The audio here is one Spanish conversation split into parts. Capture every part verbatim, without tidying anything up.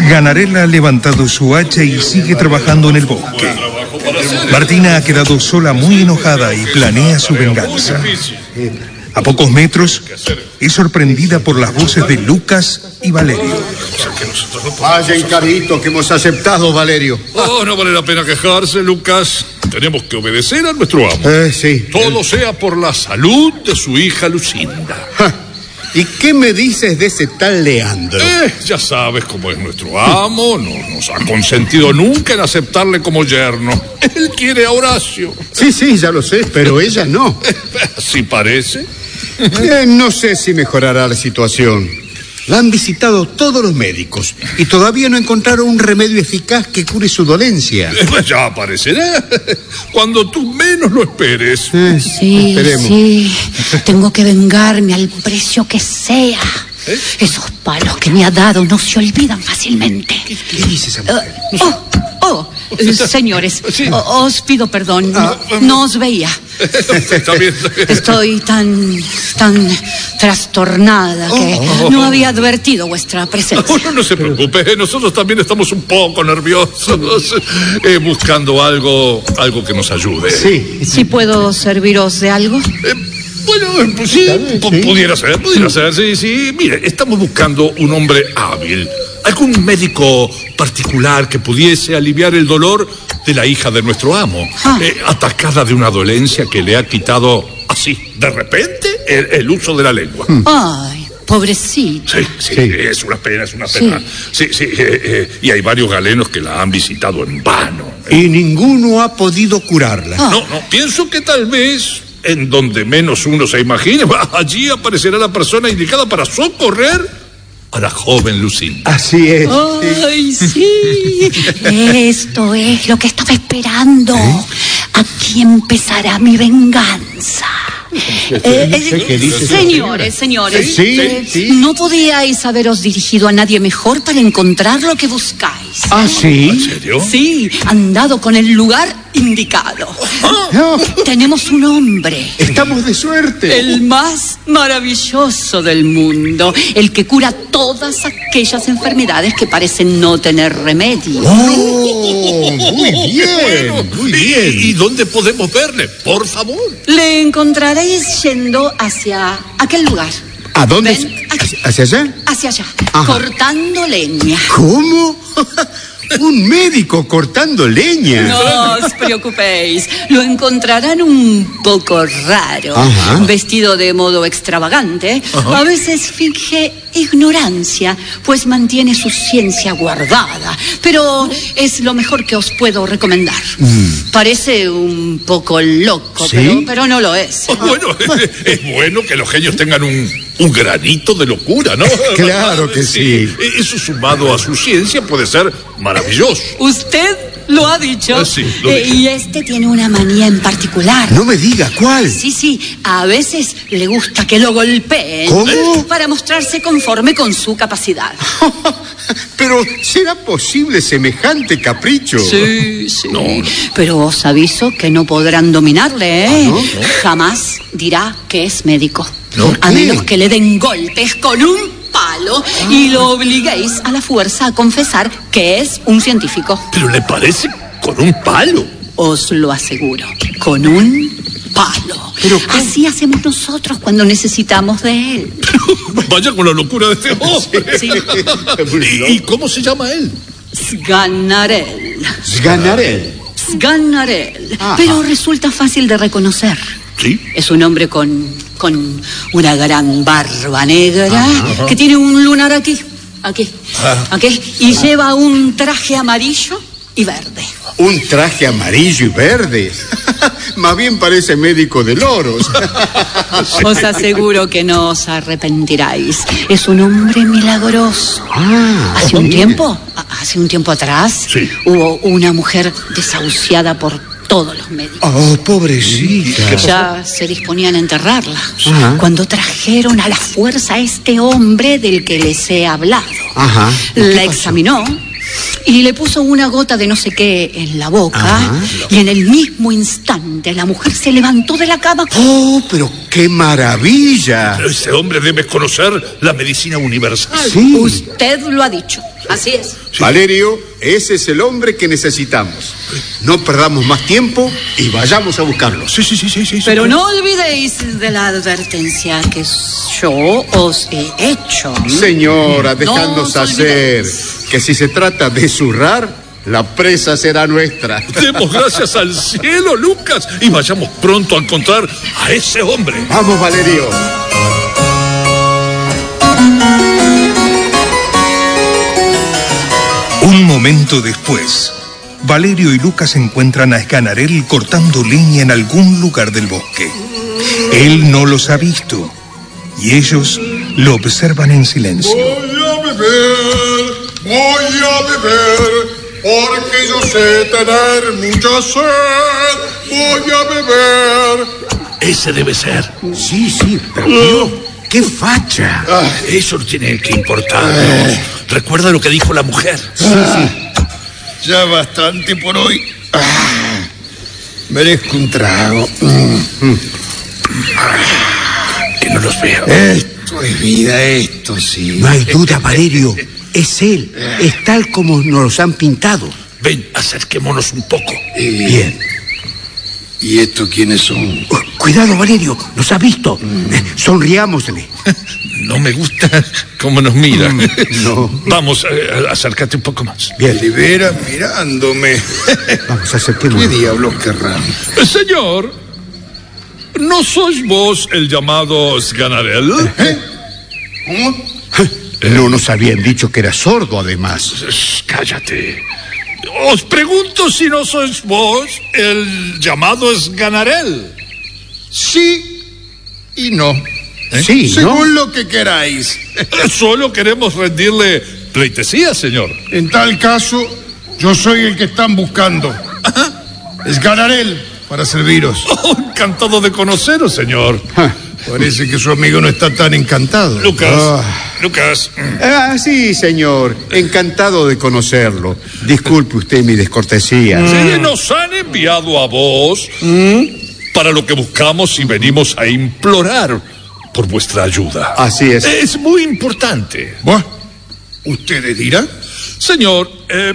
Ganarel ha levantado su hacha y sigue trabajando en el bosque. Martina ha quedado sola, muy enojada, y planea su venganza. A pocos metros, es sorprendida por las voces de Lucas y Valerio. Vayan, carito, que hemos aceptado, Valerio. Oh, no vale la pena quejarse, Lucas. Tenemos que obedecer a nuestro amo. Eh, sí. Todo sea por la salud de su hija Lucinda. Ja. ¿Y qué me dices de ese tal Leandro? Eh, ya sabes cómo es nuestro amo. No nos ha consentido nunca en aceptarle como yerno. Él quiere a Horacio. Sí, sí, ya lo sé, pero ella no. ¿Sí parece? Eh, no sé si mejorará la situación. La han visitado todos los médicos y todavía no encontraron un remedio eficaz que cure su dolencia. Eh, pues ya aparecerá cuando tú menos lo esperes. Eh, sí, esperemos. sí. Tengo que vengarme al precio que sea. ¿Eh? Esos palos que me ha dado no se olvidan fácilmente. ¿Qué, qué dice esa mujer? Uh, oh, oh, señores, sí. Os pido perdón. Ah, no, no os veía. Está bien, está bien. Estoy tan, tan trastornada que oh, oh, no había advertido vuestra presencia. Oh, no, no se preocupe, nosotros también estamos un poco nerviosos, eh, buscando algo, algo que nos ayude. Sí. ¿Sí puedo serviros de algo? Eh, Bueno, pues sí, sí, pudiera ser, pudiera ser, sí, sí. Mire, estamos buscando un hombre hábil, algún médico particular que pudiese aliviar el dolor de la hija de nuestro amo, ah. eh, atacada de una dolencia que le ha quitado así, de repente, el, el uso de la lengua. Ay, pobrecito. Sí, sí, sí, es una pena, es una pena. Sí, sí, sí eh, eh, y hay varios galenos que la han visitado en vano. Eh. Y ninguno ha podido curarla. Ah. No, no, pienso que tal vez... en donde menos uno se imagine, allí aparecerá la persona indicada para socorrer a la joven Lucinda. Así es. ¡Ay, sí! Esto es lo que estaba esperando. ¿Eh? Aquí empezará mi venganza. Eh, ¿Qué dice señores, señores, sí, eh, sí. ¿no podíais haberos dirigido a nadie mejor para encontrar lo que buscáis? ¿Ah, sí? ¿En serio? Sí, han dado con el lugar indicado. No. Tenemos un hombre. Estamos de suerte. El más maravilloso del mundo, el que cura todas aquellas enfermedades que parecen no tener remedio. Oh, muy bien, bueno, muy bien. ¿Y, ¿Y dónde podemos verle, por favor? Le encontraréis yendo hacia aquel lugar. ¿A dónde? ¿Ven? ¿Hacia, ¿Hacia allá? Hacia allá, Ajá. cortando leña. ¿Cómo? Un médico cortando leña. No os preocupéis, lo encontrarán un poco raro. Ajá. Vestido de modo extravagante. Ajá. A veces finge ignorancia, pues mantiene su ciencia guardada. Pero es lo mejor que os puedo recomendar. Mm. Parece un poco loco, ¿sí? pero, pero no lo es. Oh, bueno, es, es bueno que los genios tengan un, un granito de locura, ¿no? Claro que sí. sí. Eso sumado a su ciencia puede ser maravilloso. Usted lo ha dicho. Ah, sí, lo eh, y este tiene una manía en particular. No me diga, ¿cuál? Sí, sí, a veces le gusta que lo golpeen. ¿Cómo? Para mostrarse conforme con su capacidad. Pero, ¿será posible semejante capricho? Sí, sí. No, no. Pero os aviso que no podrán dominarle, ¿eh? ¿Ah, no? No. Jamás dirá que es médico. ¿No? A menos que le den golpes con un palo ah. y lo obliguéis a la fuerza a confesar que es un científico. ¿Pero le parece con un palo? Os lo aseguro, con un palo. ¿Pero así hacemos nosotros cuando necesitamos de él. Vaya con la locura de este hombre. Sí. ¿Y, ¿Y cómo se llama él? Sganarelle. Sganarelle. Sganarelle. Pero resulta fácil de reconocer. ¿Sí? Es un hombre con, con una gran barba negra. Ajá. Que tiene un lunar aquí, aquí, ah. aquí, y ah. lleva un traje amarillo y verde. Un traje amarillo y verde. Más bien parece médico de loros. Os aseguro que no os arrepentiráis. Es un hombre milagroso. Ah, hace un bien. tiempo, hace un tiempo atrás, sí. hubo una mujer desahuciada por todos los médicos. Oh, pobrecita. Ya se disponían a enterrarla. Ajá. Cuando trajeron a la fuerza a este hombre del que les he hablado. Ajá. La examinó y le puso una gota de no sé qué en la boca. Ajá. Y en el mismo instante la mujer se levantó de la cama. ¡Oh, pero qué maravilla! Pero ese hombre debe conocer la medicina universal. Sí. Usted lo ha dicho. Así es. Sí. Valerio, ese es el hombre que necesitamos. No perdamos más tiempo y vayamos a buscarlo. Sí, sí, sí, sí, sí. Pero no olvidéis de la advertencia que yo os he hecho. Señora, dejadnos no hacer que si se trata de zurrar, la presa será nuestra. Demos gracias al cielo, Lucas, y vayamos pronto a encontrar a ese hombre. Vamos, Valerio. Un momento después, Valerio y Lucas encuentran a Sganarelle cortando leña en algún lugar del bosque. Él no los ha visto y ellos lo observan en silencio. Voy a beber, voy a beber, porque yo sé tener mucha sed. Voy a beber. Ese debe ser. Sí, sí, pero ¡qué facha! Ah, eso no tiene que importarnos. Eh. Recuerda lo que dijo la mujer. Sí, sí. Ya bastante por hoy. Ah, merezco un trago. Mm. Que no los veo. Esto es vida, esto sí. No hay duda, Valerio. Es él. Es tal como nos los han pintado. Ven, acerquémonos un poco. Eh, Bien. ¿Y estos quiénes son? Oh, cuidado, Valerio. Nos ha visto. Mm. Eh, sonriámosle. No me gusta cómo nos mira. Mm, no. Vamos, eh, acércate un poco más. Bien. De veras mirándome. Vamos, acerquémonos. ¿Qué diablos querrán? Señor, ¿no sois vos el llamado Sganarelle? ¿Eh? ¿Cómo? Eh, no nos habían dicho que era sordo, además. Cállate. Os pregunto si no sois vos el llamado Sganarelle. Sí y no. ¿Eh? Sí, según ¿no? lo que queráis. Solo queremos rendirle pleitesía, señor. En tal caso, yo soy el que están buscando. Sganarelle, para serviros. Oh, encantado de conoceros, señor. Ja, parece que su amigo no está tan encantado. Lucas, Ah. Lucas. Ah, sí, señor. Encantado de conocerlo. Disculpe usted mi descortesía. Sí, nos han enviado a vos ¿Mm? para lo que buscamos y venimos a implorar por vuestra ayuda. Así es. Es muy importante. Bueno, ustedes dirán. Señor, eh,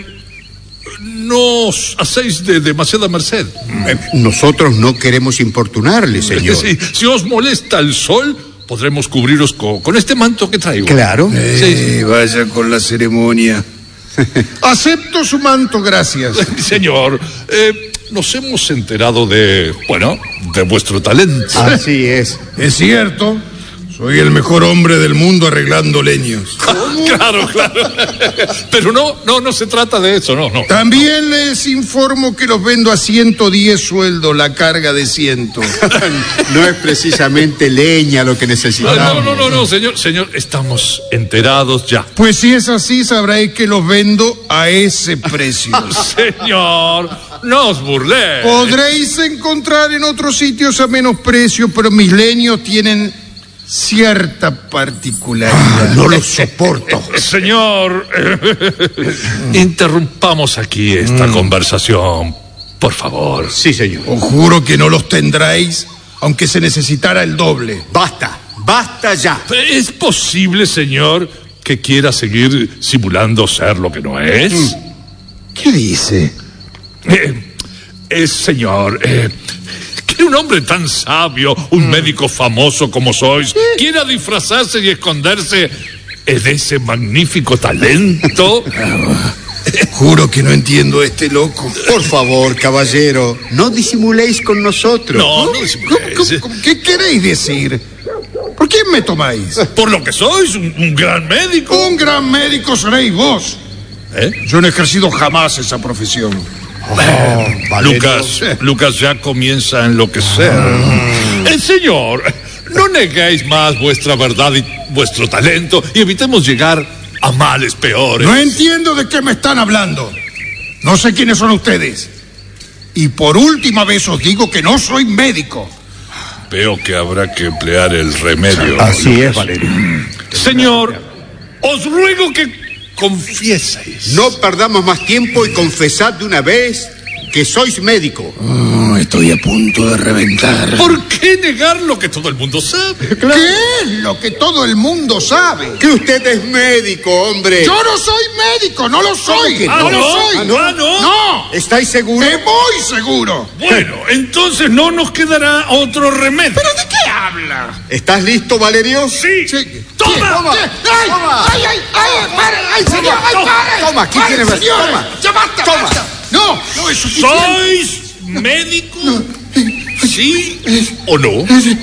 no os hacéis de demasiada merced. Eh, Nosotros no queremos importunarle, señor. Sí, si os molesta el sol, podremos cubriros con, con este manto que traigo. Claro. Eh, Sí. Vaya con la ceremonia. Acepto su manto, gracias. Señor, eh, nos hemos enterado de, bueno, de vuestro talento. Así es. Es cierto, soy el mejor hombre del mundo arreglando leños. Claro, claro. Pero no, no, no se trata de eso, no, no. También les informo que los vendo a ciento diez sueldos la carga de ciento. No es precisamente leña lo que necesitamos. No, no, no, no, señor, señor, estamos enterados ya. Pues si es así, sabréis que los vendo a ese precio. Señor, no os burléis. Podréis encontrar en otros sitios a menos precio, pero mis leños tienen cierta particularidad. No lo soporto. Señor, interrumpamos aquí esta Mm. conversación, por favor. Sí, señor. Os juro que no los tendráis, aunque se necesitara el doble. Basta, basta ya. ¿Es posible, señor, que quiera seguir simulando ser lo que no es? ¿Qué dice? Eh, eh, señor, eh, que un hombre tan sabio, un médico famoso como sois, quiera disfrazarse y esconderse de ese magnífico talento. Juro que no entiendo a este loco. Por favor, caballero, no disimuléis con nosotros. No, no ¿Cómo- disimuléis. cómo- cómo- ¿Qué queréis decir? ¿Por quién me tomáis? Por lo que sois, un, un gran médico. Un gran médico seréis vos. ¿Eh? Yo no he ejercido jamás esa profesión. Valerio. Lucas, Lucas ya comienza a enloquecer. El señor, no neguéis más vuestra verdad y vuestro talento y evitemos llegar a males peores. No entiendo de qué me están hablando. No sé quiénes son ustedes. Y por última vez os digo que no soy médico. Veo que habrá que emplear el remedio. Así es, Valerio. Señor, os ruego que confieseis. No perdamos más tiempo y confesad de una vez que sois médico. Oh, estoy a punto de reventar. ¿Por qué negar lo que todo el mundo sabe? Claro. ¿Qué es lo que todo el mundo sabe? Que usted es médico, hombre. Yo no soy médico, no lo soy. Ah, no, no, lo soy. ah, no, ah, no. No. ¿Estáis seguros? Me voy seguro. Bueno, entonces no nos quedará otro remedio. ¿Pero de qué habla? ¿Estás listo, Valerio? Sí. Sí. ¡Toma! Toma. ¡Ay! Toma. ¡Ay, ay, ay! ¡Pare! ¡Ay, señor! ¡Ay, pare! Toma, aquí ¡Pare, tienes- señor! toma. ¡Ya basta, Toma. basta! No, no es suficiente. ¿Sois médico? ¿Sí o no?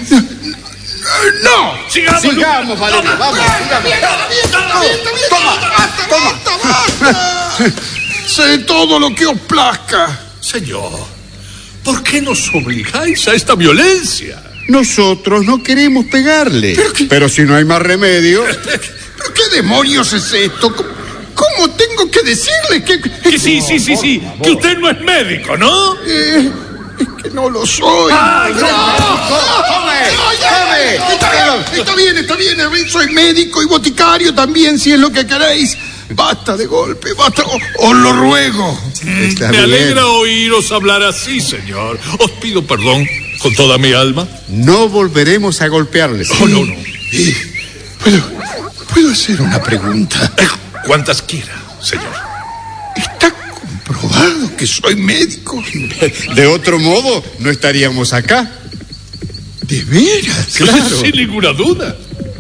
¡No! Sigamos. Sigamos, Valerio, vamos, Está bien, sigamos. está bien, está bien, está bien. Toma, Basta, toma. basta, basta. Sé todo lo que os plazca. Señor, ¿por qué nos obligáis a esta violencia? Nosotros no queremos pegarle. ¿Pero qué? Pero si no hay más remedio. ¿Pero qué demonios es esto? ¿Cómo, cómo tengo que decirle que... Que sí, sí, sí, sí, que usted no es médico, ¿no? Eh, es que no lo soy. ¡Ay, no, no! no, ya, ¡Tome! Está bien, está bien, está bien. A ver, soy médico y boticario también, si es lo que queréis. Basta de golpe, basta. Os, os lo ruego. Está Me bien. alegra oíros hablar así, señor. Os pido perdón con toda mi alma. No volveremos a golpearles. Oh, no, no. Eh, ¿puedo, ¿Puedo hacer una pregunta? Eh, Cuantas quiera, señor. ¿Está comprobado que soy médico? De otro modo, no estaríamos acá. ¿De veras? Claro. Sin ninguna duda.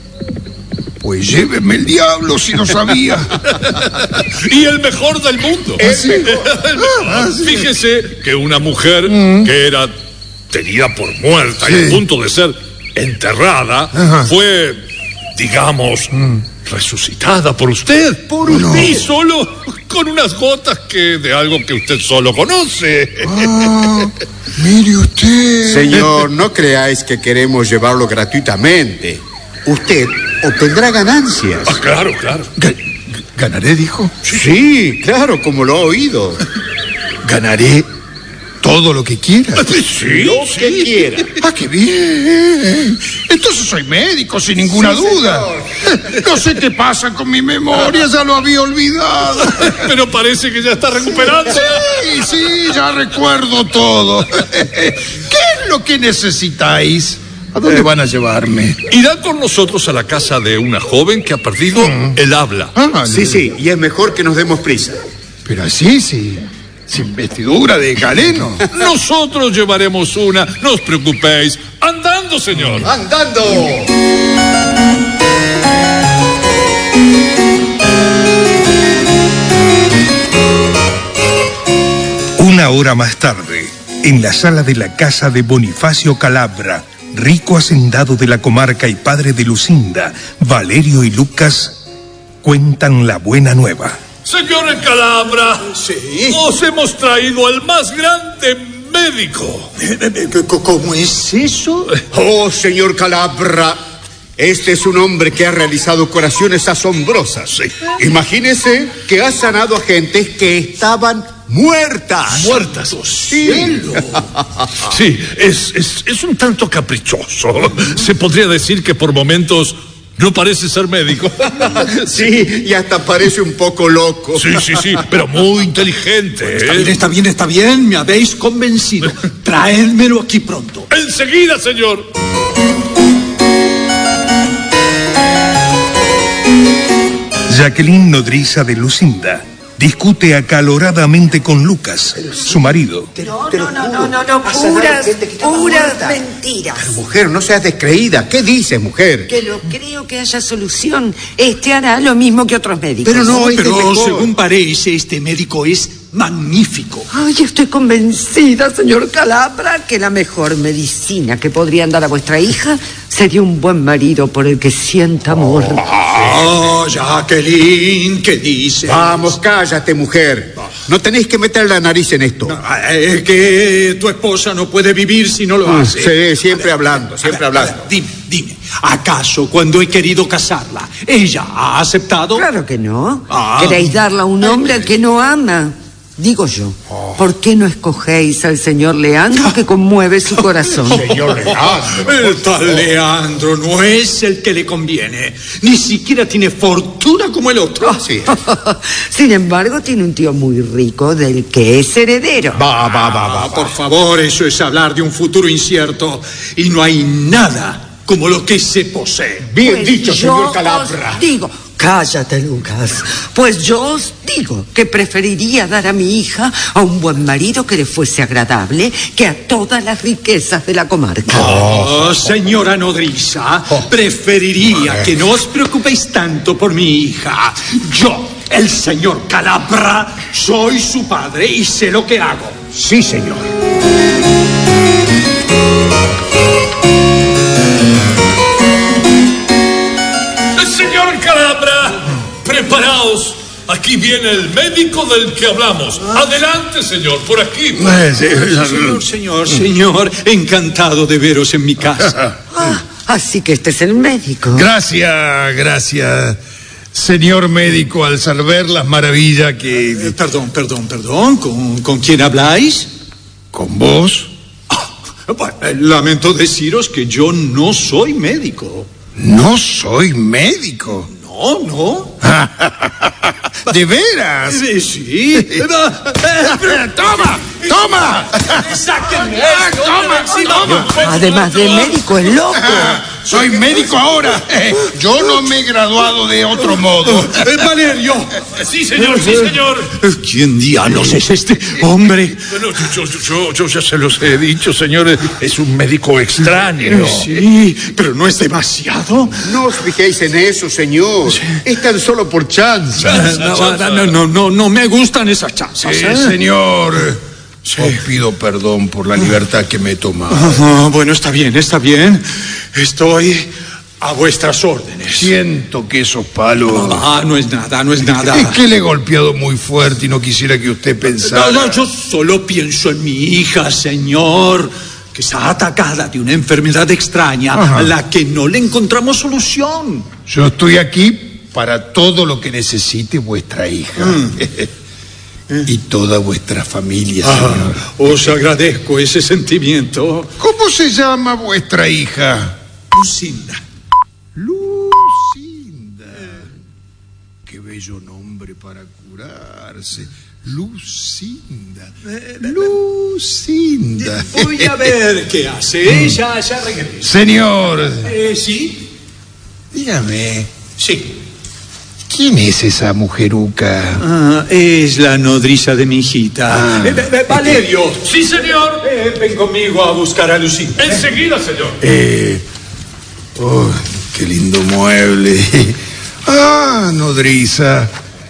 Pues lléveme el diablo si no sabía. Y el mejor del mundo. El El mejor. Ah, sí. Fíjese que una mujer que era tenida por muerta y Sí. a punto de ser enterrada Ajá. fue, digamos, resucitada por usted. Por usted. Y solo con unas gotas que de algo que usted solo conoce. Ah, mire usted. Señor, no creáis que queremos llevarlo gratuitamente. Usted obtendrá ganancias. Ah, claro, claro. Ga- ¿Ganaré, dijo? Sí, claro, como lo ha oído. Ganaré todo lo que quiera. Sí, Lo sí. que quiera. Ah, qué bien. Entonces soy médico, sin ninguna Sí, duda. No sé qué pasa con mi memoria, ya lo había olvidado. Pero parece que ya está recuperando. Sí, sí, ya recuerdo todo. ¿Qué es lo que necesitáis? ¿A dónde van a llevarme? Irá con nosotros a la casa de una joven que ha perdido el habla. Ah, Sí, sí, y es mejor que nos demos prisa. Pero así, sí. Sin vestidura de galeno. Nosotros llevaremos una, no os preocupéis. Andando, señor. ¡Andando! Una hora más tarde, en la sala de la casa de Bonifacio Calabra, rico hacendado de la comarca y padre de Lucinda, Valerio y Lucas cuentan la buena nueva. Señor Calabra, Sí. os hemos traído al más grande médico. ¿Cómo es eso? Oh, señor Calabra, este es un hombre que ha realizado curaciones asombrosas. Sí. Imagínese que ha sanado a gentes que estaban muertas. Muertas. Sí. Sí, es, es, es un tanto caprichoso. Se podría decir que por momentos no parece ser médico. Sí, y hasta parece un poco loco. Sí, sí, sí, pero muy inteligente. Está bien, ¿eh? está bien, está bien, me habéis convencido. Traédmelo aquí pronto. Enseguida, señor. Jacqueline Nodriza de Lucinda discute acaloradamente con Lucas, su marido. No, no, no, no, no, no, puras, puras mentiras. Mujer, no seas descreída. ¿Qué dices, mujer? Que no creo que haya solución. Este hará lo mismo que otros médicos. Pero no, este es Pero mejor. según parece, este médico es magnífico. Ay, estoy convencida, señor Calabra, que la mejor medicina que podrían dar a vuestra hija sería un buen marido por el que sienta amor. Ah, Jacqueline, ¿qué dices? Vamos, cállate, mujer. No tenéis que meter la nariz en esto. Ah, Es que tu esposa no puede vivir si no lo hace. Sí, siempre hablando, siempre A ver, a ver, hablando. Dime, dime, ¿acaso cuando he querido casarla, ella ha aceptado? Claro que no. Ah. Queréis darla a un hombre al que no ama. Digo yo, ¿por qué no escogéis al señor Leandro que conmueve su corazón? Señor Leandro. El tal Leandro no es el que le conviene. Ni siquiera tiene fortuna como el otro. Así es. Sin embargo, tiene un tío muy rico del que es heredero. Va, va, va, va. Por favor, eso es hablar de un futuro incierto. Y no hay nada como lo que se posee. Bien Pues dicho, yo señor Calabra. os digo, cállate, Lucas. Pues yo os digo que preferiría dar a mi hija a un buen marido que le fuese agradable que a todas las riquezas de la comarca. Oh, señora nodriza, preferiría que no os preocupéis tanto por mi hija. Yo, el señor Calabra, soy su padre y sé lo que hago. Sí, señor. Señor Calabra, preparaos. Aquí viene el médico del que hablamos. Adelante, señor, por aquí. Señor, señor, señor, encantado de veros en mi casa. Ah, así que este es el médico. Gracias, gracias, señor médico, al saber las maravillas que... Eh, perdón, perdón, perdón. ¿Con, ¿Con quién habláis? ¿Con vos? Ah, bueno, eh, lamento deciros que yo no soy médico. No soy médico. No, no. ¿De veras? Sí, sí. Eh, ¡Toma! ¡Toma! ¡Sáquenme! ¡Toma! ¡Toma! Además de médico, es loco. Soy médico ahora. Yo no me he graduado de otro modo. Eh, Valerio. Sí, señor, sí, señor. ¿Quién diablos es este hombre? Bueno, yo, yo, yo, yo ya se los he dicho, señor. Es un médico extraño. Sí, pero no es demasiado. No os fijéis en eso, señor. Es tan solo por chance. No, no, no, no, no me gustan esas chanzas. Sí, ¿eh? señor. Os pido perdón por la libertad que me he tomado. Ah, bueno, está bien, está bien. Estoy a vuestras órdenes. Siento que esos palos... Ah, no es nada, no es nada. Es que le he golpeado muy fuerte y no quisiera que usted pensara... No, no, yo solo pienso en mi hija, señor, que está atacada de una enfermedad extraña. Ajá. A la que no le encontramos solución. Yo estoy aquí para todo lo que necesite vuestra hija. Mm. Y toda vuestra familia, señor. Ah, os agradezco ese sentimiento. ¿Cómo se llama vuestra hija? Lucinda. Lucinda. Qué bello nombre para curarse. Lucinda. Lucinda. Voy a ver qué hace. Ya, ya regreso. Señor. Eh, ¿Sí? Dígame. Sí. ¿Quién es esa mujeruca? Ah, es la nodriza de mi hijita. Ah. Eh, eh, Valerio. Sí, señor. Eh, ven conmigo a buscar a Lucinda. Enseguida, señor. Eh, oh, qué lindo mueble. Ah, nodriza.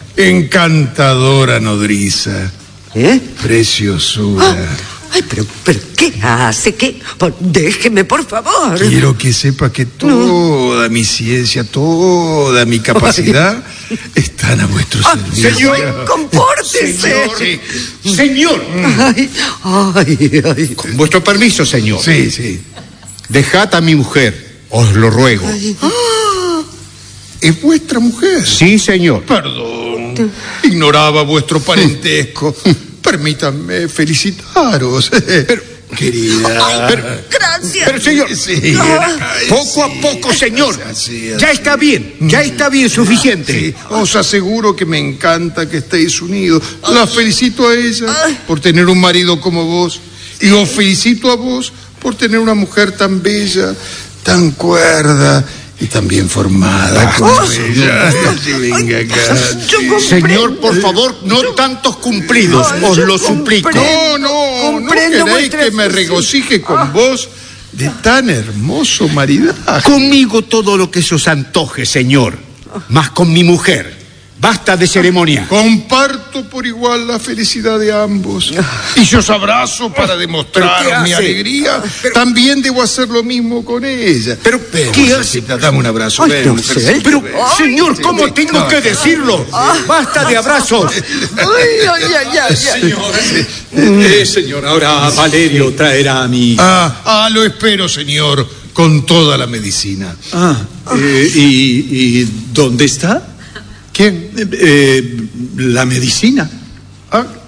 Encantadora nodriza. ¿Eh? Preciosura. Ah. Ay, pero, pero, ¿qué hace? ¿Qué? Por, déjeme, por favor. Quiero que sepa que toda no. mi ciencia, toda mi capacidad Ay. están a vuestro ah, servicio. Señor, compórtese. Señor. Sí. Señor. Ay, ay, ay. Con vuestro permiso, señor. Sí, sí. Dejad a mi mujer, os lo ruego. Ay. Ah, ¿es vuestra mujer? Sí, señor. Perdón, ignoraba vuestro parentesco. Permítanme felicitaros. Pero, querida. Pero, gracias. Pero, señor, sí, ah, poco sí. a poco, señor. Así, así. Ya está bien, ya está bien, suficiente. Sí. Os aseguro que me encanta que estéis unidos. La felicito a ella por tener un marido como vos. Y os felicito a vos por tener una mujer tan bella, tan cuerda y tan bien formada como oh, ella. Sí, venga acá. Señor, por favor, no tantos cumplidos, Ay, os lo suplico. No, no, no queréis que me regocije con ah. vos de tan hermoso maridaje. Conmigo todo lo que se os antoje, señor, más con mi mujer. Basta de ceremonia. Comparto por igual la felicidad de ambos. Y yo os abrazo para demostraros mi alegría. Pero, También debo hacer lo mismo con ella. Pero, Ven, ¿qué hace? Dame un abrazo. Ay, ven, no sé. Pero, ven, señor, sí, ¿cómo sí, tengo no, que decirlo? Ah, Basta de abrazos. Ay, ay, ay, ay, señor, eh, señor, ahora Valerio traerá a mi... Ah, ah, lo espero, señor, con toda la medicina. Ah, eh, ¿y, ¿y dónde está? ¿Quién? Eh, eh, la medicina. Ah,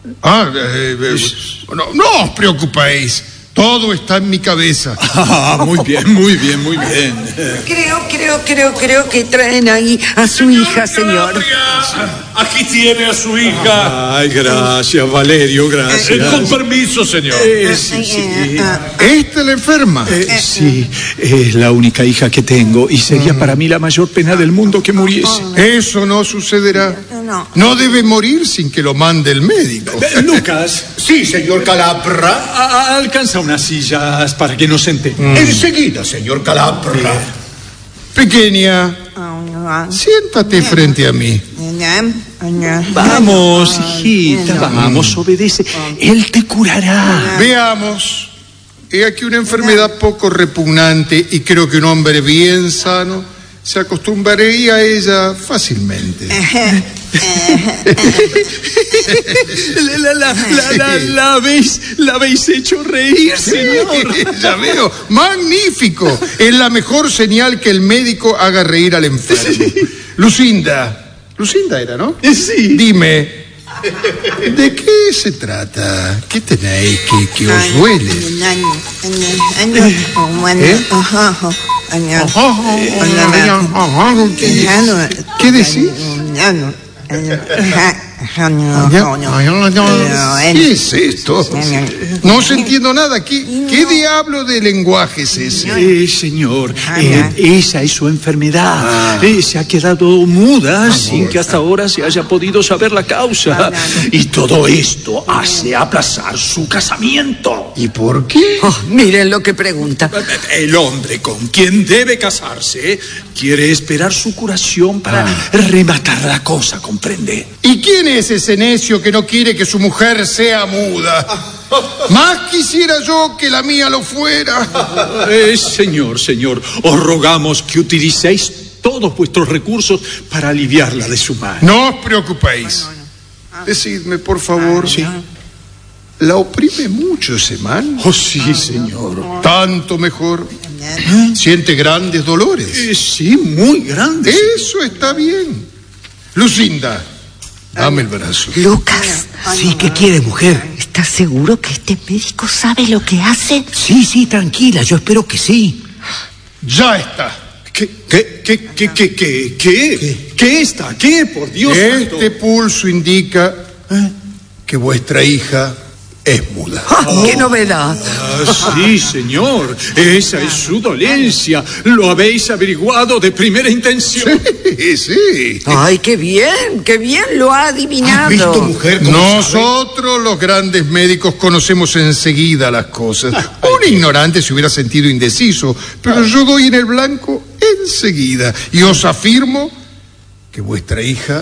Ah, eh, eh, no, no os preocupéis. Todo está en mi cabeza. Ah, muy bien, muy bien, muy bien. Creo, creo, creo, creo que traen ahí a su hija, señor. Aquí tiene a su hija. Ay, gracias, Valerio, gracias. Eh, con permiso, señor. Eh, sí, sí. ¿Esta es la enferma? Eh, sí, es la única hija que tengo y sería para mí la mayor pena del mundo que muriese. Eso no sucederá. No debe morir sin que lo mande el médico. Eh, Lucas. Sí, señor Calabra. A- a- alcanza unas sillas para que nos sentemos. Mm. Enseguida, señor Calabra. Pequeña, siéntate frente a mí. Vamos, hijita, vamos, obedece. Él te curará. Veamos. He aquí una enfermedad poco repugnante y creo que un hombre bien sano se acostumbraría a ella fácilmente. La, la, la, la, la, la habéis, la habéis hecho reír, señor. Ya veo, magnífico. Es la mejor señal que el médico haga reír al enfermo. Lucinda, Lucinda era, ¿no? Sí. Dime, ¿de qué se trata? ¿Qué tenéis que, que os duele? ¿Qué, ¿Qué decís? ¿Qué es esto? No os entiendo nada. ¿Qué, qué diablo de lenguaje es ese? Eh, señor, eh, esa es su enfermedad. Eh, se ha quedado muda sin que hasta ahora se haya podido saber la causa. Y todo esto hace aplazar su casamiento. ¿Y por qué? Oh, miren lo que pregunta. El hombre con quien debe casarse quiere esperar su curación para rematar la cosa, ¿comprende? ¿Y quién es ese necio que no quiere que su mujer sea muda? Más quisiera yo que la mía lo fuera. Eh, señor, señor, os rogamos que utilicéis todos vuestros recursos para aliviarla de su mal. No os preocupéis. Decidme, por favor. Sí. ¿La oprime mucho ese mal? Oh, sí, señor. Tanto mejor. ¿Siente grandes dolores? Eh, sí, muy grande. Eso está bien. Lucinda, dame el brazo. Lucas. Sí, ¿qué quiere, mujer? ¿Estás seguro que este médico sabe lo que hace? Sí, sí, tranquila, yo espero que sí. Ya está. ¿Qué, qué, qué, qué, qué, qué, qué? ¿Qué está? ¿Qué? Por Dios santo. Este pulso indica que vuestra hija es muda. ¡Ah, qué novedad! Ah, sí, señor. Esa es su dolencia. Lo habéis averiguado de primera intención. Sí, sí. ¡Ay, qué bien! ¡Qué bien lo ha adivinado! ¿Has visto, mujer, cómo Nosotros, los grandes médicos, conocemos enseguida las cosas. Un ignorante se hubiera sentido indeciso, pero yo doy en el blanco enseguida. Y os afirmo que vuestra hija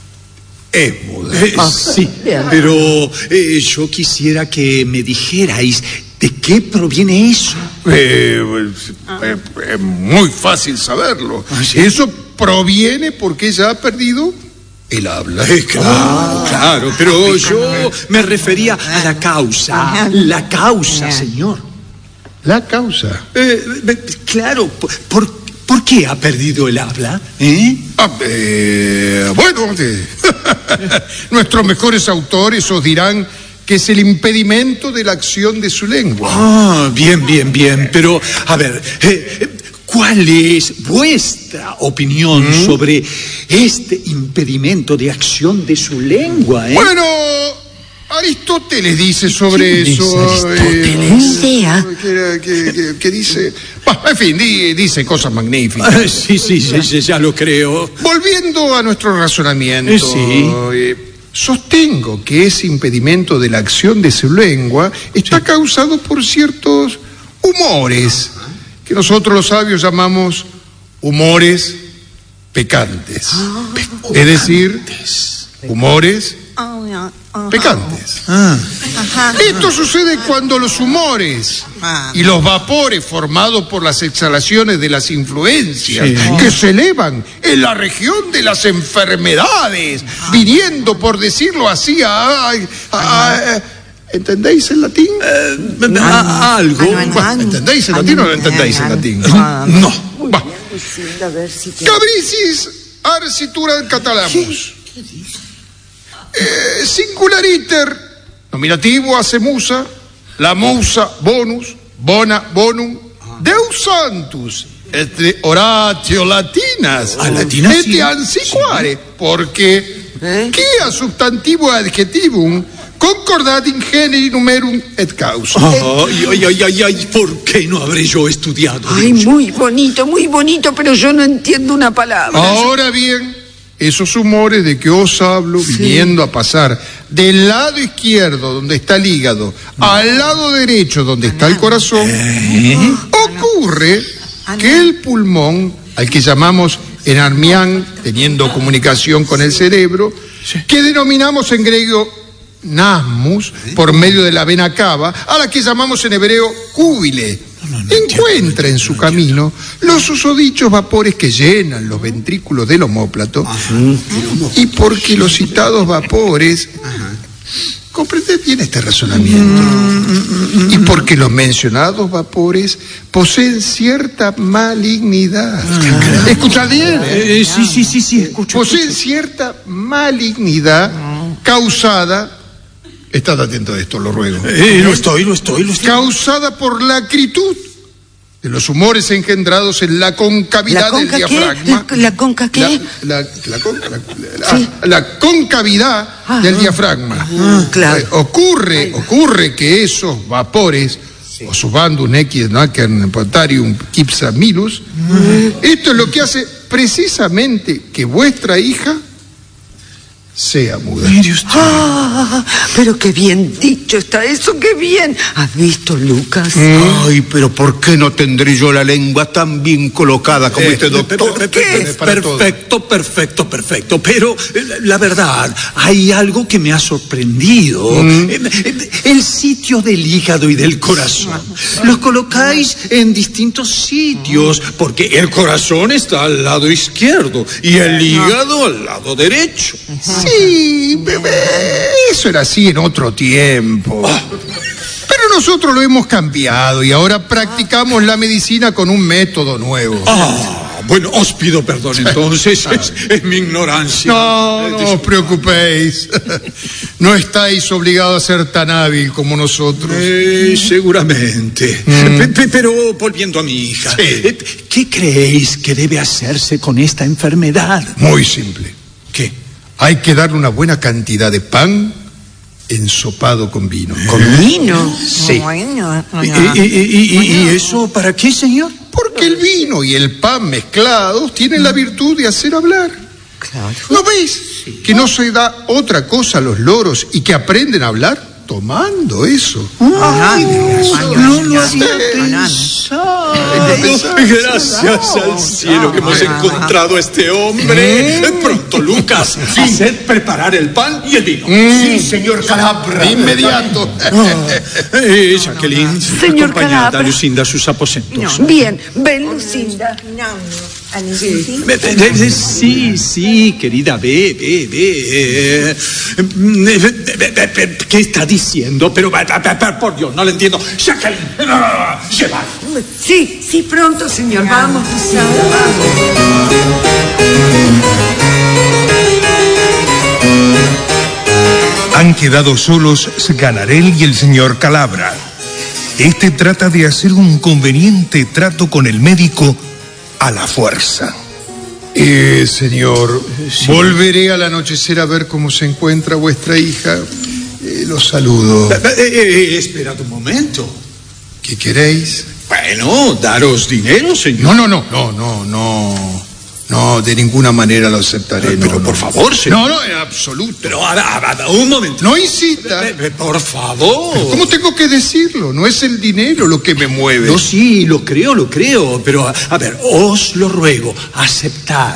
es muda. Eh, sí, pero eh, yo quisiera que me dijerais de qué proviene eso. Eh, eh, es muy fácil saberlo. Ah, ¿sí? Eso proviene porque ella ha perdido el habla. Eh, claro, claro, pero yo me refería a la causa. La causa, señor. La causa. Eh, eh, claro, por, por, ¿por qué ha perdido el habla? ¿Eh? Ah, eh, bueno, eh, nuestros mejores autores os dirán que es el impedimento de la acción de su lengua. Ah, bien, bien, bien. Pero, a ver, eh, ¿cuál es vuestra opinión ¿Mm? sobre este impedimento de acción de su lengua? ¿eh? Bueno, Aristóteles dice sobre ¿Quién eso. dice Aristóteles? Eh, ¿Qué, qué, qué, qué dice? Bah, en fin, di, dice cosas magníficas. Ah, sí, sí, sí, sí, ya lo creo. Volviendo a nuestro razonamiento. Eh, sí. Eh, sostengo que ese impedimento de la acción de su lengua está sí. causado por ciertos humores que nosotros los sabios llamamos humores pecantes. Ah, es decir, humores pecantes. Ah. Esto sucede cuando los humores y los vapores formados por las exhalaciones de las influencias sí. que se elevan en la región de las enfermedades, viniendo, por decirlo así, a... a, a, a ¿entendéis el latín? Eh, a, algo. Bueno, ¿entendéis el latín o no entendéis el latín? No. Cabricis arcitura catalamus. Eh, singulariter Nominativo hace musa, la musa bonus, bona bonum, Deus santus, et oratio latinas, Ah, latinas, et sí. antiquare, porque ¿Eh? quia substantivo adjectivum concordat in generi numerum et causa. Ay, ay, ay, ay, ay, ¿por qué no habré yo estudiado? Ay, Dios? muy bonito, muy bonito, pero yo no entiendo una palabra. Ahora bien, esos humores de que os hablo, viniendo a pasar del lado izquierdo, donde está el hígado, al lado derecho, donde está el corazón, ocurre que el pulmón, al que llamamos enarmián, teniendo comunicación con el cerebro, que denominamos en griego nasmus, por medio de la vena cava, a la que llamamos en hebreo cúbile, encuentra en su camino los susodichos vapores que llenan los ventrículos del omóplato, y porque los citados vapores, comprended bien este razonamiento, y porque los mencionados vapores poseen cierta malignidad. Escuchad bien, ¿eh? Eh, sí, sí, sí, sí, escucho. Poseen escucho. cierta malignidad causada, estad atento a esto, lo ruego, Eh, lo estoy, lo estoy, lo estoy. causada por la acritud de los humores engendrados en la concavidad ¿La conca del qué? diafragma. ¿La, la conca qué? La, la- la conca- la- la- la concavidad Ah, del ah. diafragma. Ah, claro. Eh, ocurre, ocurre que esos vapores, o subandum equis nacern potarium quipsamilus, esto es lo que hace precisamente que vuestra hija sea muda. Mire usted. Ah, pero qué bien dicho está eso, qué bien. ¿Has visto, Lucas? Ay, pero ¿por qué no tendré yo la lengua tan bien colocada como este doctor? Pe- pe- pe- ¿Qué? pe- Para todo. Perfecto, perfecto, perfecto. Pero eh, la la verdad, hay algo que me ha sorprendido. Eh, eh, El sitio del hígado y del corazón. Los colocáis en distintos sitios, porque el corazón está al lado izquierdo y el hígado al lado derecho. Sí, bebé, eso era así en otro tiempo. Pero nosotros lo hemos cambiado y ahora practicamos la medicina con un método nuevo. Ah, bueno, os pido perdón entonces, es, es mi ignorancia. No, no os preocupéis. No estáis obligados a ser tan hábil como nosotros. Eh, seguramente. Pe- pe- Pero volviendo a mi hija, Sí. eh, ¿qué creéis que debe hacerse con esta enfermedad? Muy simple. ¿Qué? Hay que darle una buena cantidad de pan ensopado con vino. ¿Con vino? Sí. ¿Y, y- y- y- y eso para qué, señor? Porque el vino y el pan mezclados tienen la virtud de hacer hablar. Claro. ¿No veis que no se da otra cosa a los loros y que aprenden a hablar? Tomando eso. Ay, no lo había pensado. pensado. Gracias al cielo que hemos encontrado a este hombre. Pronto, Lucas, haced preparar el pan y el vino. Sí, señor Calabra. De inmediato. Eh, Jacqueline, Señor acompañad a Calabra. Lucinda a sus aposentos. Bien, ven, Lucinda. Ve, ve, ve, Sí, sí, querida, ve, ve, ve. Eh, ve, ve, ve, ve, ¿Qué está diciendo? Pero, ve, ve, ve, por Dios, no lo entiendo. Jacqueline, ah, llevad. Sí, sí, pronto, señor. Vamos, Lucinda, Han quedado solos Sganarelle y el señor Calabra. Este trata de hacer un conveniente trato con el médico a la fuerza. Eh, señor, volveré al anochecer a ver cómo se encuentra vuestra hija. Eh, los saludo. Eh, eh, eh, esperad un momento. ¿Qué queréis? Bueno, daros dinero, señor. No, no, no, no, no, no. No, de ninguna manera lo aceptaré. Pero, no, por no. favor, señor. No, no, en absoluto. Pero, ahora, ahora, un momento. No incita. Eh, eh, Por favor. ¿Cómo tengo que decirlo? No es el dinero lo que me mueve. No, sí, lo creo, lo creo, pero a, a ver, os lo ruego, aceptar.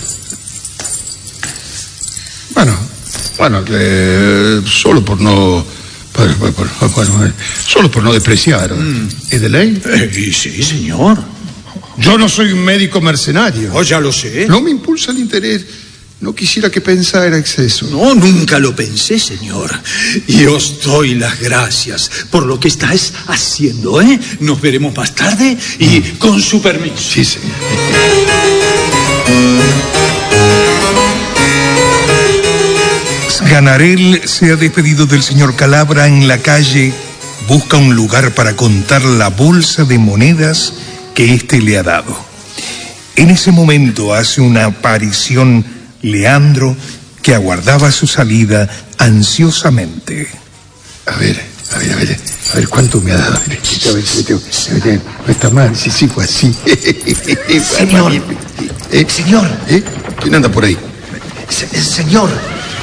Bueno, bueno, eh, solo por no... por- por- por- bueno, eh, solo por no despreciar. ¿Es de ley? Eh, sí, señor. Yo no soy un médico mercenario. Oh, ya lo sé. No me impulsa el interés. No quisiera que pensara exceso. No, nunca lo pensé, señor. Y os doy las gracias por lo que estáis haciendo, ¿eh? Nos veremos más tarde y con su permiso. Sí, señor. Ganarel se ha despedido del señor Calabra en la calle. Busca un lugar para contar la bolsa de monedas que éste le ha dado. En ese momento hace una aparición Leandro, que aguardaba su salida ansiosamente. A ver, a ver, a ver, a ver cuánto me ha dado. A ver, a ver, a ver, no está mal, sí, sí, fue así. Señor, ¿Eh? señor. ¿Eh? ¿Quién anda por ahí? Se- señor.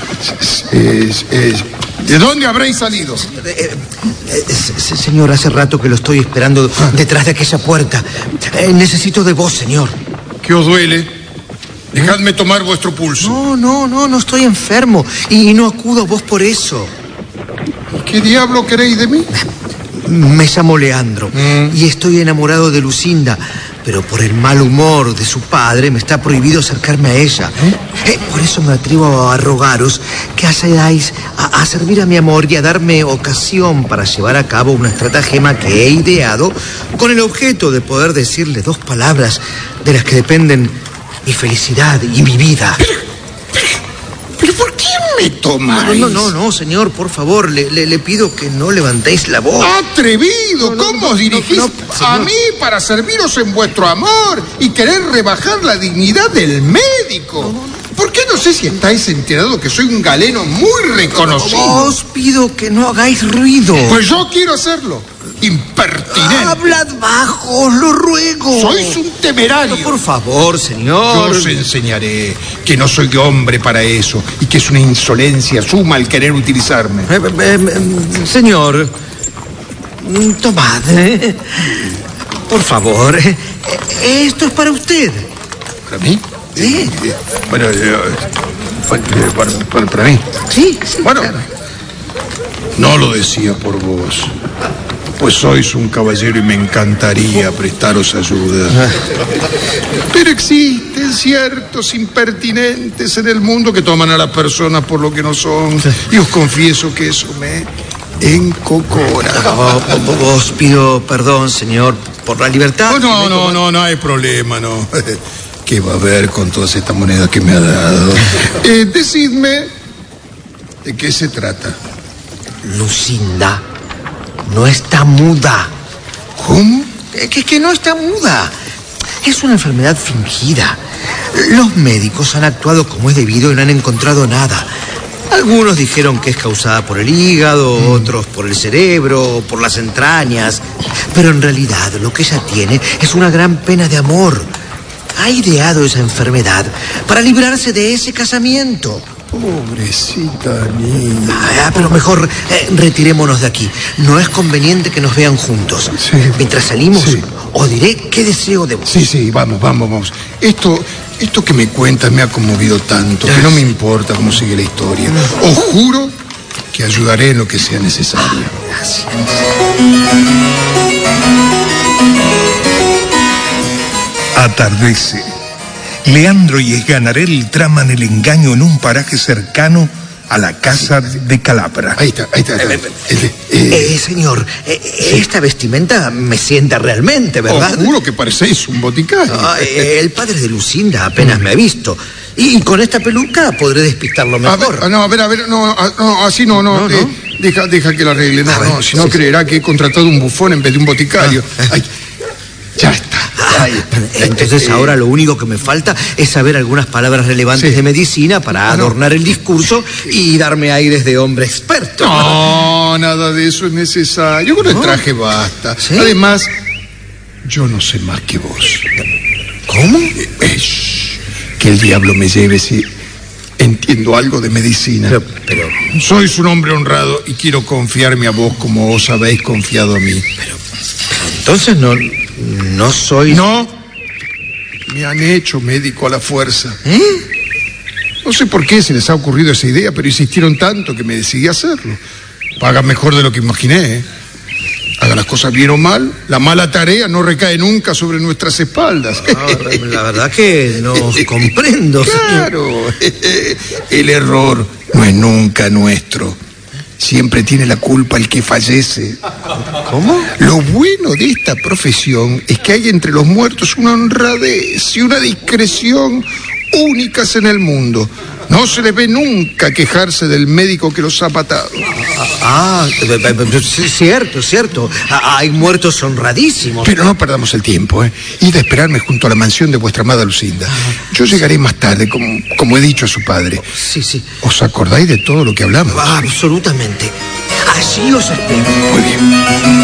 Es, es, ¿de dónde habréis salido? Eh, eh, se- señor, hace rato que lo estoy esperando detrás de aquella puerta. Eh, necesito de vos, señor. ¿Qué os duele? Dejadme tomar vuestro pulso. No, no, no, no estoy enfermo. Y no acudo a vos por eso. ¿Qué diablo queréis de mí? Me llamo Leandro Mm. y estoy enamorado de Lucinda, pero por el mal humor de su padre me está prohibido acercarme a ella. Eh, por eso me atrevo a rogaros que accedáis a, a servir a mi amor y a darme ocasión para llevar a cabo una estratagema que he ideado con el objeto de poder decirle dos palabras de las que dependen mi felicidad y mi vida. ¿Pero por qué me tomáis? No, no, no, no, señor, por favor, le, le, le pido que no levantéis la voz. ¡Atrevido! No, no, ¿Cómo no, os dirigís no, no, a señor. mí para serviros en vuestro amor y querer rebajar la dignidad del médico? ¿Por qué no sé si estáis enterados que soy un galeno muy reconocido? Os pido que no hagáis ruido. Pues yo quiero hacerlo. Impertinente. Hablad bajo, os lo ruego. Sois un temerario. No, por favor, Yo señor. os enseñaré que no soy hombre para eso y que es una insolencia suma el querer utilizarme. Eh, eh, eh, señor, mm, tomad. eh. Por favor, eh, eh, esto es para usted. ¿Para mí? Sí. Eh, Bueno, eh, bueno, eh, para, para- para mí. Sí, sí. Bueno, claro. no lo decía por vos, pues sois un caballero y me encantaría prestaros ayuda. Pero existen ciertos impertinentes en el mundo que toman a las personas por lo que no son. Y os confieso que eso me encocora. Oh, oh, os pido perdón, señor, por la libertad. Oh, no, no, no, no hay problema, no. ¿Qué va a haber con todas estas monedas que me ha dado? Eh, decidme, ¿de qué se trata? Lucinda no está muda. ¿Cómo? Eh, Que, que no está muda. Es una enfermedad fingida. Los médicos han actuado como es debido y no han encontrado nada. Algunos dijeron que es causada por el hígado, otros por el cerebro, por las entrañas. Pero en realidad lo que ella tiene es una gran pena de amor. Ha ideado esa enfermedad para librarse de ese casamiento. Pobrecita niña. Ah, pero mejor eh, retirémonos de aquí. No es conveniente que nos vean juntos. Sí. Mientras salimos, Sí. os diré qué deseo de vos. Sí, sí, vamos, vamos, vamos. Esto, esto que me cuentas me ha conmovido tanto que no me importa cómo sigue la historia. Os juro que ayudaré en lo que sea necesario. Atardece. Leandro y Esganarel traman el engaño en un paraje cercano a la casa de Calabra. Ahí está, ahí está. ahí está. Eh, eh, Eh, señor, eh, esta vestimenta me sienta realmente, ¿verdad? os juro que parecéis un boticario. Ah, eh, el padre de Lucinda apenas me ha visto. Y con esta peluca podré despistarlo A mejor. ver, ah, no, a ver, a ver, no, ah, no, así no, no, No, no. eh, deja, deja que lo arregle, no, A ver, no, si no sí, creerá que he contratado un bufón en vez de un boticario. Ah. Ay, ya está. Ah, Ahí. entonces Eh, eh, ahora lo único que me falta es saber algunas palabras relevantes Sí. de medicina para Ah, no. adornar el discurso y darme aires de hombre experto. No, nada de eso es necesario. Con el traje basta. ¿Sí? Además, yo no sé más que vos. ¿Cómo? Eh, eh, shh, que el diablo me lleve si entiendo algo de medicina. Pero, pero, Sois un hombre honrado y quiero confiarme a vos como os habéis confiado a mí. entonces no, no soy... No, me han hecho médico a la fuerza. ¿Eh? No sé por qué se les ha ocurrido esa idea, pero insistieron tanto que me decidí a hacerlo. Pagan mejor de lo que imaginé, ¿eh? Haga las cosas bien o mal, la mala tarea no recae nunca sobre nuestras espaldas. Ah, la verdad que no comprendo. Claro, el error no es nunca nuestro. Siempre tiene la culpa el que fallece. ¿Cómo? Lo bueno de esta profesión es que hay entre los muertos una honradez y una discreción únicas en el mundo. No se les ve nunca quejarse del médico que los ha matado. Ah, cierto, cierto. Hay muertos honradísimos. Pero no perdamos el tiempo, ¿eh? Id a esperarme junto a la mansión de vuestra amada Lucinda. Yo llegaré más tarde, como, como he dicho a su padre. Sí, sí. ¿Os acordáis de todo lo que hablamos? Ah, absolutamente. Allí os espero. Muy bien.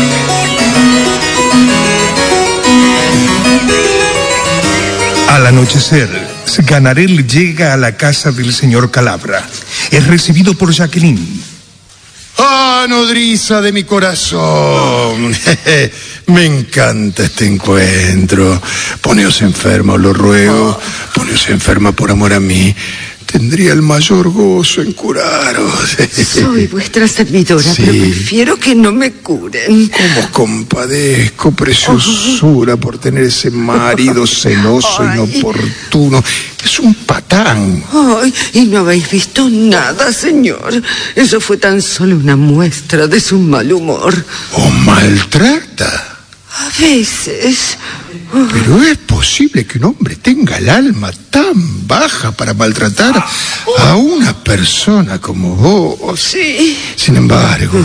Al anochecer, Sganarelle llega a la casa del señor Calabra. Es recibido por Jacqueline. ¡Ah, nodriza de mi corazón! Me encanta este encuentro. Poneos enferma, os lo ruego. Poneos enferma por amor a mí. Tendría el mayor gozo en curaros. Soy vuestra servidora, Sí. pero prefiero que no me curen. Cómo compadezco, preciosura, por tener ese marido celoso, Ay. inoportuno. Es un patán. Ay, y no habéis visto nada, señor. Eso fue tan solo una muestra de su mal humor. ¿Os maltrata? A veces. Pero es posible que un hombre tenga el alma tan baja para maltratar a una persona como vos. Sí. Sin embargo,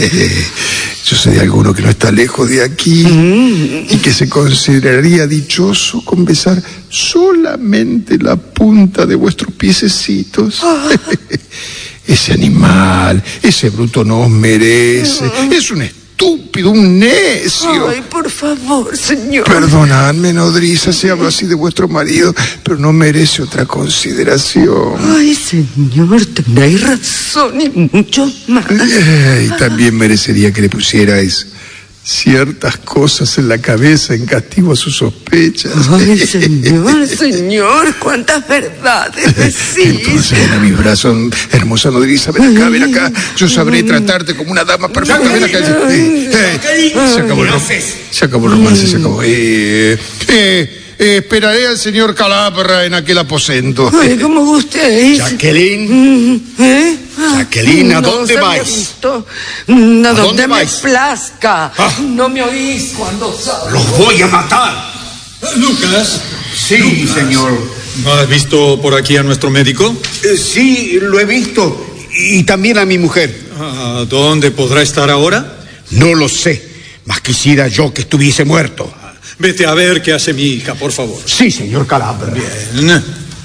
yo sé de alguno que no está lejos de aquí y que se consideraría dichoso con besar solamente la punta de vuestros piececitos. Ese animal, ese bruto no os merece. Es un estúpido, un necio. Ay, por favor, señor. Perdonadme, nodriza, si hablo así de vuestro marido, pero no merece otra consideración. Ay, señor, tenéis razón y mucho más. Y también merecería que le pusierais ciertas cosas en la cabeza en castigo a sus sospechas. Ay, señor, señor, cuántas verdades decís. Entonces, ven a mis brazos, hermosa nodriza, ven acá, ven acá. Yo sabré tratarte como una dama perfecta. Ven acá. Eh, eh, se acabó el romance. Se acabó el romance, se acabó. Eh, eh, eh, esperaré al señor Calabra en aquel aposento. Ay, como gustéis. Jacqueline, ¿Eh? Jacqueline, ¿a No dónde se vais? había visto. ¿A dónde, dónde me vais? plazca? Ah. No me oís cuando salgo. los voy a matar. Lucas. Sí, señor. ¿No has visto por aquí a nuestro médico? Eh, sí, lo he visto. Y también a mi mujer. ¿A dónde podrá estar ahora? No lo sé. Más quisiera yo que estuviese muerto. Vete a ver qué hace mi hija, por favor. Sí, señor Calabra. Bien.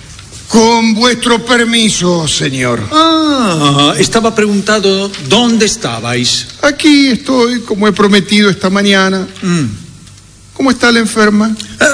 Con vuestro permiso, señor. Ah, estaba preguntado dónde estabais. Aquí estoy, como he prometido esta mañana. Mm. ¿Cómo está la enferma? Eh,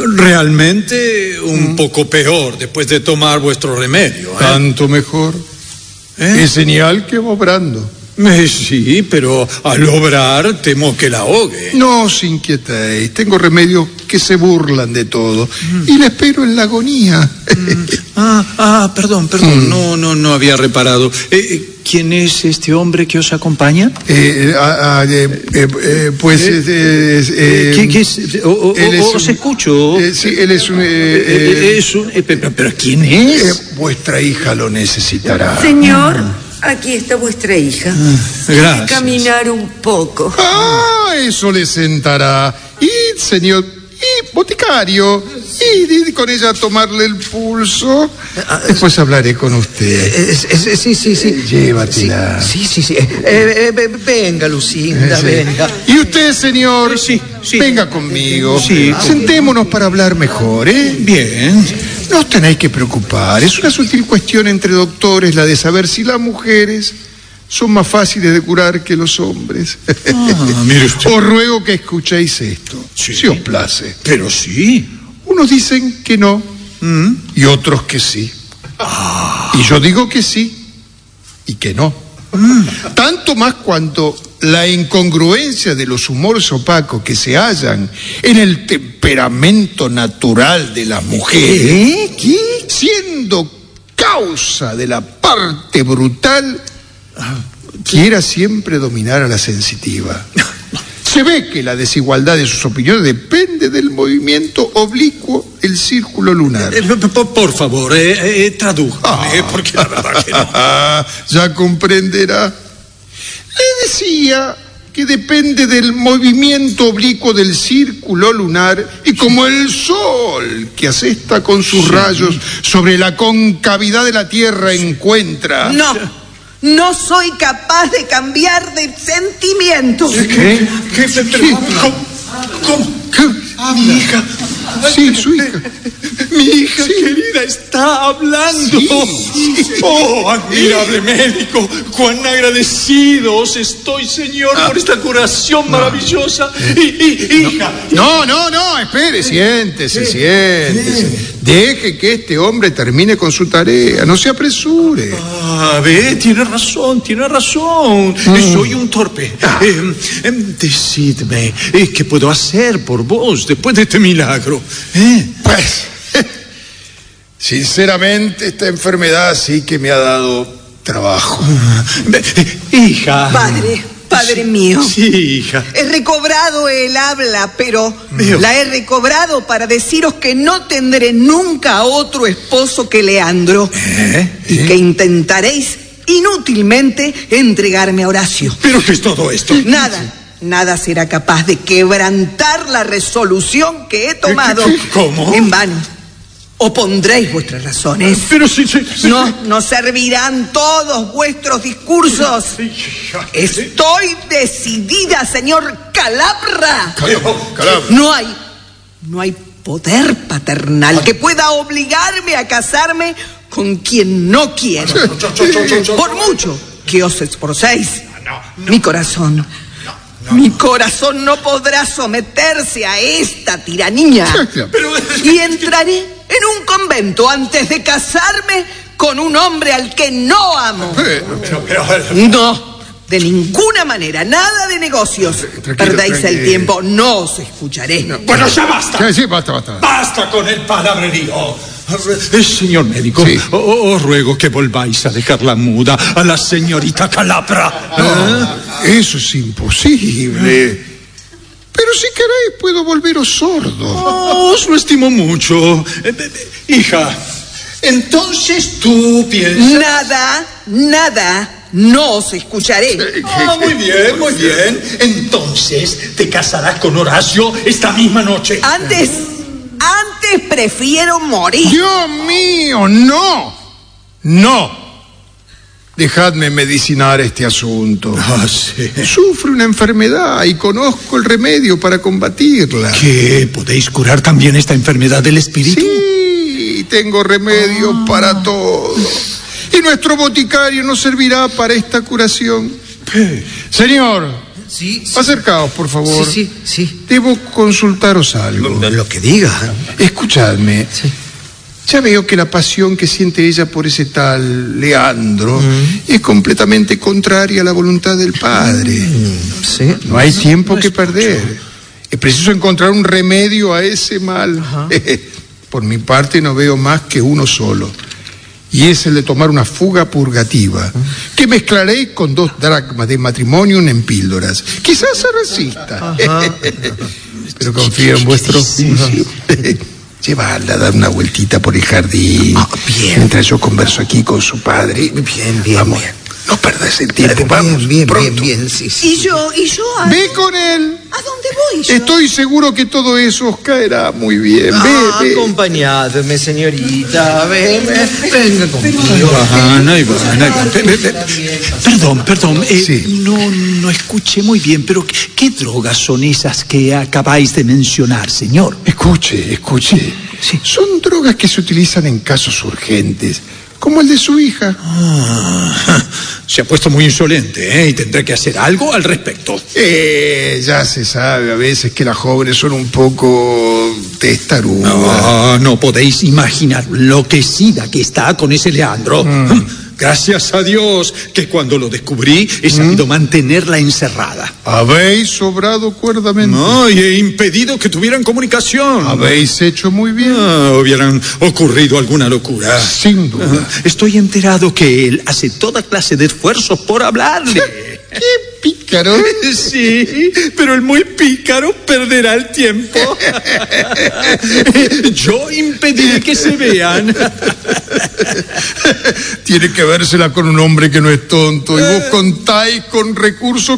realmente un poco peor después de tomar vuestro remedio. ¿eh? Tanto mejor. ¿Eh? Es señal que va obrando. Eh, sí, pero al obrar temo que la ahogue. No os inquietéis, tengo remedios que se burlan de todo. Y la espero en la agonía. Ah, ah, perdón, perdón, Mm. no, no, no había reparado. Eh, eh, ¿Quién es este hombre que os acompaña? Eh, ah, ah, eh, eh, eh, pues... ¿Eh? eh, eh, ¿Qué, qué es? O, o- él es os un- escucho. eh, sí, él es un... eh, Eh, eh, eh, es un- eh, pero, pero ¿quién es? eh, vuestra hija lo necesitará. Señor, aquí está vuestra hija. Quiere gracias. caminar un poco. Ah, eso le sentará. Y, señor, y boticario, y, y con ella tomarle el pulso. Después hablaré con usted. Eh, eh, sí, sí, sí. Llévatela. Sí, sí, sí. Eh, eh, eh, venga, Lucinda, Sí. venga. Y usted, señor, Eh, sí, sí. venga conmigo. Sí. Sentémonos para hablar mejor, ¿eh? Bien. No os tenéis que preocupar. Es una sutil cuestión entre doctores la de saber si las mujeres son más fáciles de curar que los hombres. Ah, mire usted. Os ruego que escuchéis esto, Sí. si os place. Pero sí. Unos dicen que no Mm. y otros que sí. Y yo digo que sí y que no. Tanto más cuanto la incongruencia de los humores opacos que se hallan en el temperamento natural de las mujeres, siendo causa de la parte brutal, quiera siempre dominar a la sensitiva. Se ve que la desigualdad de sus opiniones depende del movimiento oblicuo del círculo lunar. Eh, por, por favor, eh, eh, tradújame, Ah. porque la verdad que no. Ya comprenderá. Le decía que depende del movimiento oblicuo del círculo lunar y como el sol que asesta con sus sí. rayos sobre la concavidad de la Tierra encuentra... No, no soy capaz de cambiar de sentimientos. ¿Qué? ¿Qué? ¿Qué? ¿Cómo? ¿Cómo? ¿Qué? Ah, mi hija. Sí, su hija. Mi hija sí. querida está hablando. Sí, sí. Oh, admirable médico. Cuán agradecidos estoy, Señor, ah. por esta curación no. maravillosa. Y, y, no. hija. No, no, no, espere, siéntese, ¿Qué? siéntese. ¿Qué? Deje que este hombre termine con su tarea, no se apresure. Ah, ve, tiene razón, tiene razón. Mm. Soy un torpe. Ah. Eh, eh, decidme, eh, ¿qué puedo hacer por vos después de este milagro? ¿Eh? Pues, sinceramente, esta enfermedad sí que me ha dado trabajo. Eh, hija. Padre, padre mío. Sí, hija. He recobrado el habla, pero Mío. la he recobrado para deciros que no tendré nunca otro esposo que Leandro. ¿Eh? Y ¿Eh? que intentaréis inútilmente entregarme a Horacio. ¿Pero qué es todo esto? Nada. Nada será capaz de quebrantar la resolución que he tomado. ¿Cómo? En vano. Opondréis vuestras razones. Pero si... si, si no, no servirán todos vuestros discursos. Estoy decidida, señor Calabra. Calabra. No hay, no hay poder paternal que pueda obligarme a casarme con quien no quiero. Por mucho que os esforcéis, mi corazón... Mi corazón no podrá someterse a esta tiranía. Pero... Y entraré en un convento antes de casarme con un hombre al que no amo. Pero, pero... No, de ninguna manera, nada de negocios. Tranquilo, Perdéis tranquilo. el tiempo, no os escucharé. No. Bueno, ya basta. Sí, sí, basta, basta. Basta con el palabrerío. Señor médico, sí. os oh, ruego que volváis a dejarla muda a la señorita Calabra. No, ¿Eh? Eso es imposible. Pero si queréis puedo volveros sordo. Oh, os lo estimo mucho. Eh, eh, hija, entonces tú piensas... Nada, nada, no os escucharé. Ah, muy bien, muy bien. Entonces te casarás con Horacio esta misma noche. Antes... Antes prefiero morir. Dios mío, no. No. Dejadme medicinar este asunto. Ah, sí. Sufre una enfermedad y conozco el remedio para combatirla. ¿Qué? ¿Podéis curar también esta enfermedad del espíritu? Sí, tengo remedio ah. para todo. Y nuestro boticario nos servirá para esta curación. ¿Qué? Señor. Sí, sí. Acercaos, por favor. Sí, sí, sí. Debo consultaros algo. Lo, lo que diga. Escuchadme. Sí. Ya veo que la pasión que siente ella por ese tal Leandro mm. es completamente contraria a la voluntad del padre. Mm, sí. No hay tiempo no que perder. Es preciso encontrar un remedio a ese mal. Por mi parte no veo más que uno solo. Y es el de tomar una fuga purgativa, que mezclaréis con dos dracmas de matrimonio en píldoras. Quizás se resista. Pero confío en vuestro oficio. Llevarla a dar una vueltita por el jardín. Oh, bien. Mientras yo converso aquí con su padre. Bien, bien, Vamos, bien. No perdáis el tiempo, bien, vamos. Bien, pronto. bien, bien, sí, sí. ¿Y yo? ¿Y yo? ¿A Ve con él. ¿A dónde voy yo? Estoy seguro que todo eso os caerá muy bien. Ah, ve, ve. Acompañadme, señorita. Ven, venga conmigo. Iván, Iván, Iván. Perdón, perdón. Eh, sí. No, no escuché muy bien, pero ¿qué, ¿qué drogas son esas que acabáis de mencionar, señor? Escuche, escuche. Sí. Son drogas que se utilizan en casos urgentes, como el de su hija. Ah, se ha puesto muy insolente, ¿eh? Y tendré que hacer algo al respecto. Eh, ya se sabe a veces que las jóvenes son un poco testarudas. No, no podéis imaginar lo enloquecida que está con ese Leandro. Mm. Gracias a Dios que cuando lo descubrí he sabido ¿Mm? mantenerla encerrada. Habéis sobrado cuerdamente. No, y he impedido que tuvieran comunicación. Habéis hecho muy bien. Ah, hubieran ocurrido alguna locura. Sin duda. Ah, estoy enterado que él hace toda clase de esfuerzos por hablarle. ¡Qué pícaro! Sí, pero el muy pícaro perderá el tiempo. Yo impediré que se vean. Tiene que vérsela con un hombre que no es tonto. Y vos contáis con recursos